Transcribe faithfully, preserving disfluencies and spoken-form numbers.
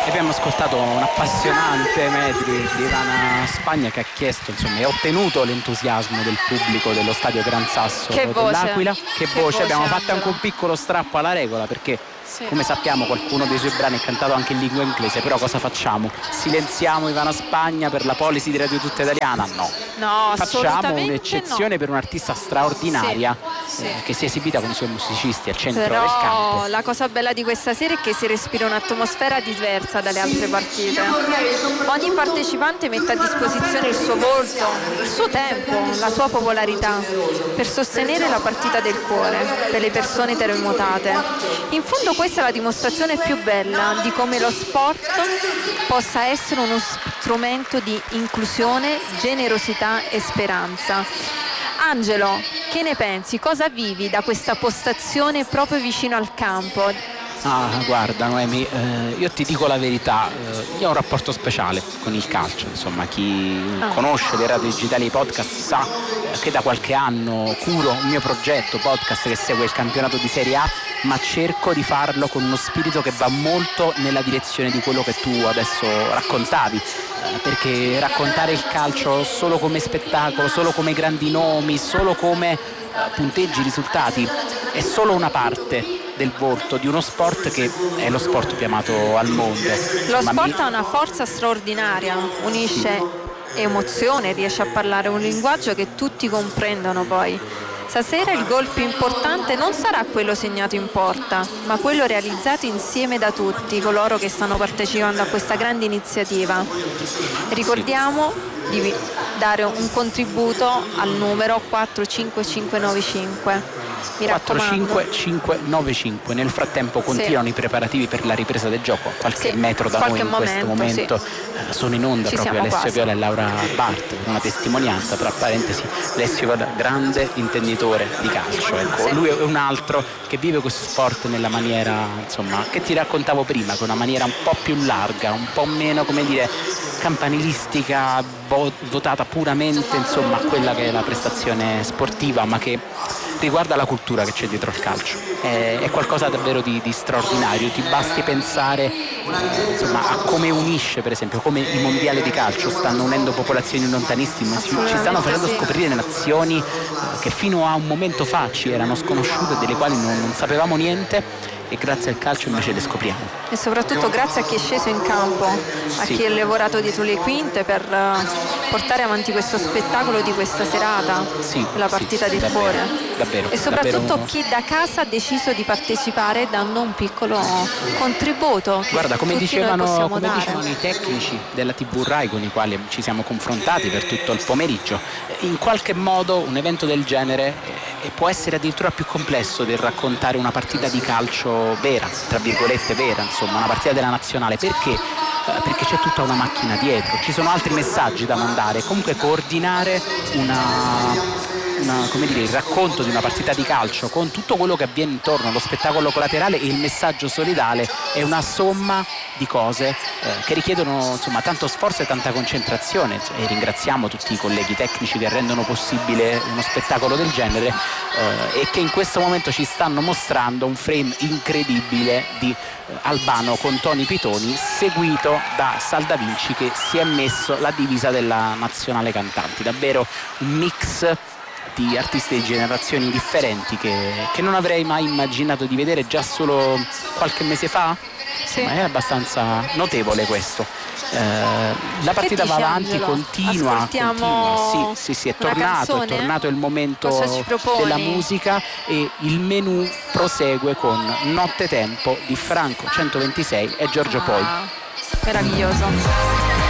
abbiamo ascoltato un appassionante medley di Ivana Spagna che ha chiesto, insomma, e ha ottenuto l'entusiasmo del pubblico dello stadio Gran Sasso che dell'Aquila. Che, che voce, voce abbiamo Angelo. fatto anche un piccolo strappo alla regola perché sì. come sappiamo qualcuno dei suoi brani è cantato anche in lingua inglese, però cosa facciamo? Silenziamo Ivana Spagna per la policy di Radio Tutta Italiana? No, no facciamo un'eccezione no. per un'artista straordinaria sì, eh, sì. che si è esibita con i suoi musicisti al centro però del campo. la cosa bella di questa sera è che si respira un'atmosfera diversa dalle altre partite. Ogni partecipante mette a disposizione il suo volto, il suo tempo, la sua popolarità per sostenere la partita del cuore per le persone terremotate. In fondo questa è la dimostrazione più bella di come lo sport possa essere uno strumento di inclusione, generosità e speranza. Angelo, che ne pensi? Cosa vivi da questa postazione proprio vicino al campo? Ah, guarda Noemi, eh, io ti dico la verità, eh, io ho un rapporto speciale con il calcio, insomma chi ah. conosce le radio digitali e i podcast sa eh, che da qualche anno curo un mio progetto podcast che segue il campionato di Serie A, ma cerco di farlo con uno spirito che va molto nella direzione di quello che tu adesso raccontavi, eh, perché raccontare il calcio solo come spettacolo, solo come grandi nomi, solo come eh, punteggi, risultati, è solo una parte del volto di uno sport che è lo sport più amato al mondo. Lo Ma sport mi... ha una forza straordinaria, unisce sì. emozione, riesce a parlare un linguaggio che tutti comprendono poi. Stasera il gol più importante non sarà quello segnato in porta, ma quello realizzato insieme da tutti coloro che stanno partecipando a questa grande iniziativa. Ricordiamo di dare un contributo al numero quattro cinque cinque nove cinque. Mi quattro cinque raccomando. cinque nove cinque. Nel frattempo continuano sì. i preparativi per la ripresa del gioco. Qualche sì. metro da Qualche noi in questo momento sì. eh, sono in onda Ci proprio Alessio quasi. Viola e Laura Bart per una testimonianza. Tra parentesi, Alessio Viola, grande intenditore di calcio, ecco. sì. Lui è un altro che vive questo sport nella maniera, insomma, che ti raccontavo prima, con una maniera un po' più larga, un po' meno, come dire, campanilistica, votata puramente, insomma, a quella che è la prestazione sportiva, ma che riguarda la cultura che c'è dietro al calcio. È, è qualcosa davvero di, di straordinario. Ti basti pensare eh, insomma, a come unisce, per esempio, come i mondiali di calcio stanno unendo popolazioni lontanissime, ci, ci stanno facendo sì. scoprire nazioni eh, che fino a un momento fa ci erano sconosciute, delle quali non, non sapevamo niente, e grazie al calcio invece le scopriamo. E soprattutto grazie a chi è sceso in campo, a sì. chi ha lavorato dietro le quinte per uh, portare avanti questo spettacolo di questa serata, sì, la partita sì, del davvero, cuore. Davvero, e soprattutto davvero... chi da casa ha deciso di partecipare dando un piccolo contributo. Guarda, come, tutti dicevano, noi come dare. dicevano i tecnici della tivù Rai con i quali ci siamo confrontati per tutto il pomeriggio, in qualche modo un evento del genere eh, può essere addirittura più complesso del raccontare una partita di calcio vera, tra virgolette vera, insomma, una partita della nazionale. Perché? Eh, perché c'è tutta una macchina dietro, ci sono altri messaggi da mandare, comunque coordinare una... Una, come dire, il racconto di una partita di calcio con tutto quello che avviene intorno, lo spettacolo collaterale e il messaggio solidale, è una somma di cose eh, che richiedono, insomma, tanto sforzo e tanta concentrazione, e ringraziamo tutti i colleghi tecnici che rendono possibile uno spettacolo del genere eh, e che in questo momento ci stanno mostrando un frame incredibile di eh, Albano con Tony Pitoni, seguito da Salda Vinci che si è messo la divisa della nazionale cantanti. Davvero un mix di artisti di generazioni differenti che, che non avrei mai immaginato di vedere già solo qualche mese fa. Sì. Ma è abbastanza notevole questo. Eh, la partita va avanti, Angelo? continua, Ascoltiamo continua. Sì, sì, sì, è tornato, è tornato il momento della musica e il menù prosegue con Nottetempo di Franco centoventisei e Giorgio ah, Poi. Meraviglioso.